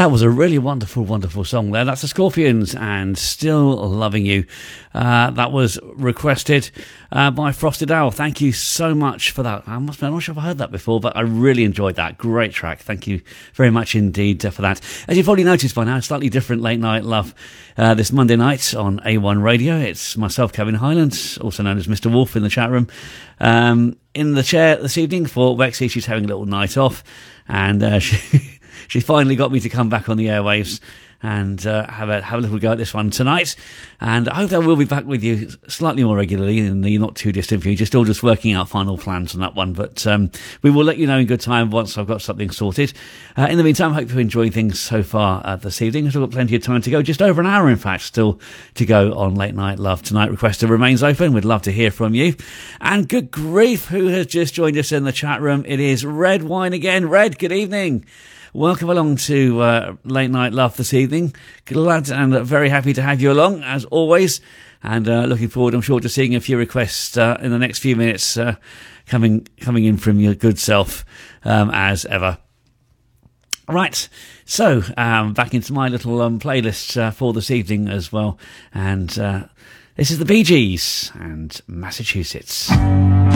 That was a really wonderful, wonderful song there. That's the Scorpions and Still Loving You. That was requested by Frosted Owl. Thank you so much for that. I'm not sure if I heard that before, but I really enjoyed that. Great track. Thank you very much indeed for that. As you've probably noticed by now, slightly different Late Night Love this Monday night on A1 Radio. It's myself, Kevin Highlands, also known as Mr. Wolf in the chat room. In the chair this evening for Wexy. She's having a little night off, and she finally got me to come back on the airwaves and have a little go at this one tonight. And I hope I will be back with you slightly more regularly in the not too distant future. Still just working out final plans on that one, but we will let you know in good time once I've got something sorted. In the meantime, I hope you're enjoying things so far this evening. I've got plenty of time to go, just over an hour in fact still to go on Late Night Love tonight. Requester remains open. We'd love to hear from you. And good grief, who has just joined us in the chat room? It is Red Wine again. Red, good evening. Welcome along to Late Night Love this evening. Glad and very happy to have you along, as always. And looking forward, I'm sure, to seeing a few requests in the next few minutes coming in from your good self, as ever. Right, so back into my little playlist for this evening as well. And this is the Bee Gees and Massachusetts.